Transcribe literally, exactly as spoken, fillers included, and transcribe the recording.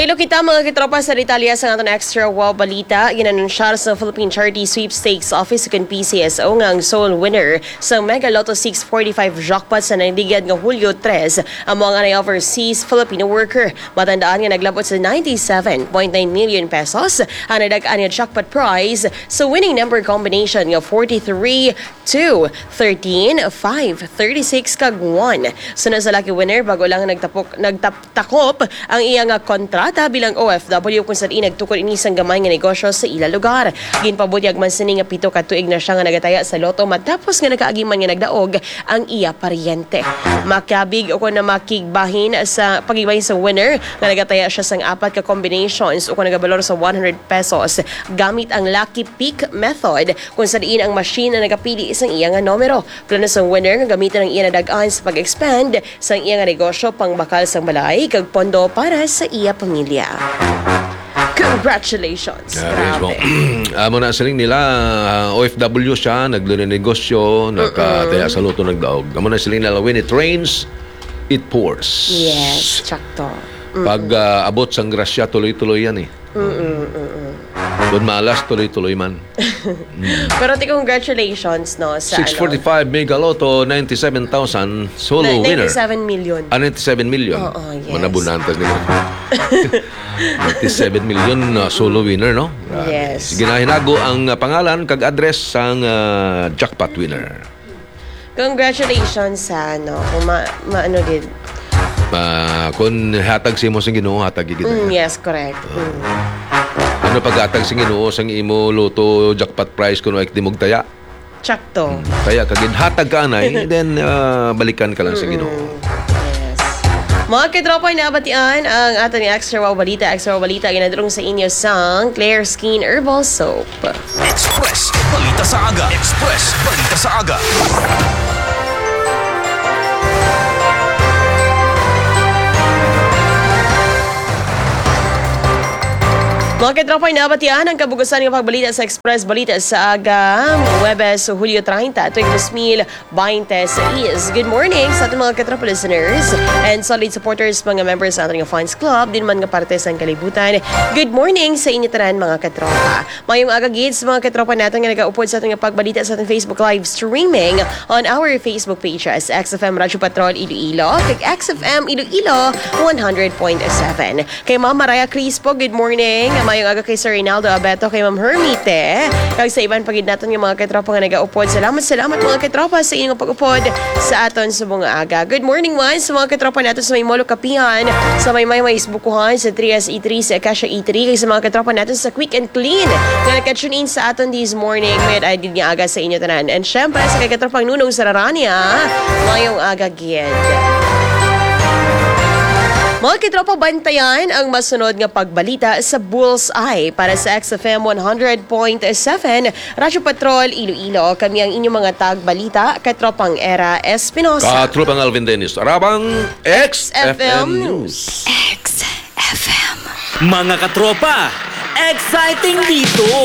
Mahilo kita mga kitropa sa detalye sa aton extra wow balita. Ginanunsyar sa Philippine Charity Sweepstakes Office kung P C S O nga ang sole winner sa Mega Lotto six forty-five jackpot sa nandigad nga Hulyo tres ang mga na overseas Filipino worker. Matandaan nga naglabot sa ninety-seven point nine million pesos ang nadag-an nga jackpot prize sa winning number combination nga forty-three, two, thirteen, five, thirty-six kag one. Sunod sa lucky winner bago lang nagtapok nagtakop ang iyang kontrata bilang O F W kung saan inagtukod inisang gamay nga negosyo sa ila lugar. Ginpabutyag man sini nga pito ka tuig na siya nga nagataya sa loto matapos nga nakaagiman nga nagdaog ang iya paryente. Makabig o na makigbahin sa pagigbahin sa winner nga nagataya siya sang apat ka combinations o kung nagabalor sa one hundred pesos gamit ang Lucky Pick method kung saan ang machine na nagapili isang iya nga numero. Plano sa winner nga gamitin ang iya nadagaan sa pag-expand sa iya nga negosyo pangbakal sang balay kag pondo para sa iya pamilya. Congratulations! Yeah, Grabe. Amo na siling nila, uh, O F W siya, naglunenegosyo, nakataya sa loto nagdaog. Amo na siling nila, when it rains, it pours. Yes, tsakto. Pag uh, abot sang grasya, tuloy-tuloy yan eh. Doon malas, tuloy-tuloy man. mm. Pero ti congratulations no sa six forty-five ano? Mega Lotto, ninety-seven thousand solo Na- winner. ninety-seven million. Ah, ninety-seven million. Oo, oh, yes. Manabunantas nila. ninety-seven million uh, solo winner, no? Uh, Yes. Ginahinago ang uh, pangalan kag address sang uh, jackpot winner. Congratulations sa ano, kung ma, ma ano din. Uh, kung hatag si mo sa Ginoo, hatag kita. Mm, yes, correct. Mm. Ano pag-hatag sa Ginoo sang imo loto jackpot prize kuno ay di mogtaya? Tsakto. Kaya kagid hatag ka anay, then uh, balikan ka lang sa Ginoo. Yes. Mga kitropa, nabatian ang ating extra wow balita. Extra wow balita, ginadrong sa inyo sang Claire Skin Herbal Soap. Express Balita sa Aga. Express Balita sa Aga. Mga kitropa, nabatian ang kabugasan ng pagbalita sa Express Balita sa Aga, Huwebes, Hulyo treinta, tuwing two thousand twenty-six. Good morning sa ating mga kitropa listeners and solid supporters, mga members sa ating fans club, din man nga parte sa kalibutan. Good morning sa inyo tanan mga kitropa. Mayong aga gids mga kitropa natin nga nag-upod sa ating pagbalita sa ating Facebook live streaming on our Facebook pages, X F M Radyo Patrol Iloilo, kag X F M Iloilo one hundred point seven. Kay Ma'am Mariah Crispo, good morning. Mayong aga kay Sir Rinaldo Abeto, kay Ma'am Hermite, kag sa iban pagid naton nga mga katropa nga nag-upod. Salamat, salamat mga katropa sa inyong pag-upod sa aton sa mga aga. Good morning once sa mga katropa natin sa may Molo Kapihan, sa may may may isbukuhan, sa three S E three, sa Acacia E three, kay sa mga katropa natin sa Quick and Clean nga nagka-tune in sa aton this morning. May agad nga aga sa inyo tanan. And syempre sa kay katropang Nunong Sararania, mayong aga gid. Mga kitropa, bantayan ang masunod nga pagbalita sa Bullseye para sa X F M one hundred point seven Radyo Patrol Iloilo. Kami ang inyong mga tagbalita, katropang Era Espinosa. Katropang Alvin Dennis, Arabang X F M News. X F M. Mga katropa, exciting dito!